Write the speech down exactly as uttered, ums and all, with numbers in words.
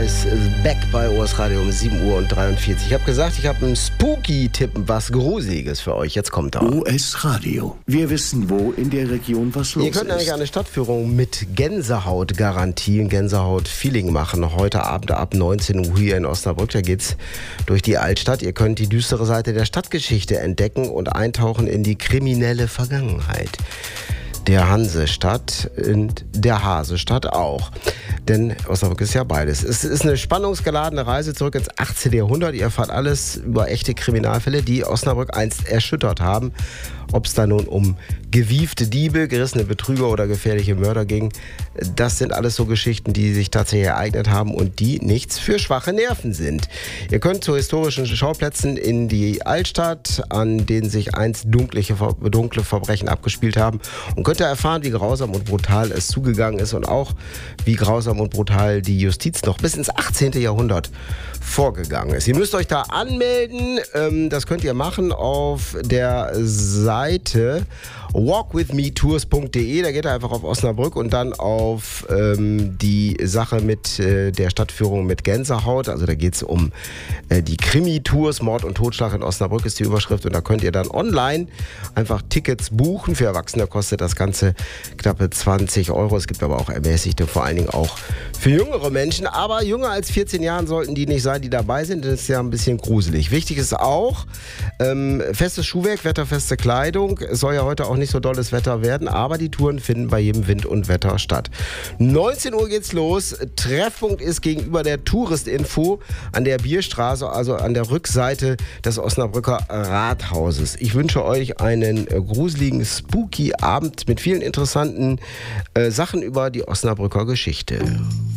ist back bei O S Radio um sieben Uhr und dreiundvierzig. Ich habe gesagt, ich habe einen Spooky-Tipp, was Gruseliges für euch. Jetzt kommt er. O S Radio. Wir wissen, wo in der Region was los ist. Ihr könnt nämlich eine Stadtführung mit Gänsehaut-Garantien, Gänsehaut-Feeling machen. Heute Abend ab neunzehn Uhr hier in Osnabrück. Da geht's durch die Altstadt. Ihr könnt die düstere Seite der Stadtgeschichte entdecken und eintauchen in die kriminelle Vergangenheit der Hansestadt und der Hasestadt auch. Denn Osnabrück ist ja beides. Es ist eine spannungsgeladene Reise zurück ins achtzehnte Jahrhundert. Ihr erfahrt alles über echte Kriminalfälle, die Osnabrück einst erschüttert haben. Ob es da nun um gewiefte Diebe, gerissene Betrüger oder gefährliche Mörder ging, das sind alles so Geschichten, die sich tatsächlich ereignet haben und die nichts für schwache Nerven sind. Ihr könnt zu historischen Schauplätzen in die Altstadt, an denen sich einst dunkle, dunkle Verbrechen abgespielt haben, und könnt ihr erfahren, wie grausam und brutal es zugegangen ist und auch wie grausam und brutal die Justiz noch bis ins achtzehnte Jahrhundert vorgegangen ist. Ihr müsst euch da anmelden. Das könnt ihr machen auf der Seite walk with me tours punkt de. Da geht ihr einfach auf Osnabrück und dann auf ähm, die Sache mit äh, der Stadtführung mit Gänsehaut. Also da geht es um äh, die Krimi-Tours. Mord und Totschlag in Osnabrück ist die Überschrift. Und da könnt ihr dann online einfach Tickets buchen. Für Erwachsene kostet das Ganze knappe zwanzig Euro. Es gibt aber auch ermäßigte, vor allen Dingen auch für jüngere Menschen. Aber jünger als vierzehn Jahren sollten die nicht sein, die dabei sind. Das ist ja ein bisschen gruselig. Wichtig ist auch ähm, festes Schuhwerk, wetterfeste Kleidung. Es soll ja heute auch nicht so dolles Wetter werden, aber die Touren finden bei jedem Wind und Wetter statt. neunzehn Uhr geht's los. Treffpunkt ist gegenüber der Touristinfo an der Bierstraße, also an der Rückseite des Osnabrücker Rathauses. Ich wünsche euch einen äh, gruseligen, spooky Abend mit vielen interessanten äh, Sachen über die Osnabrücker Geschichte.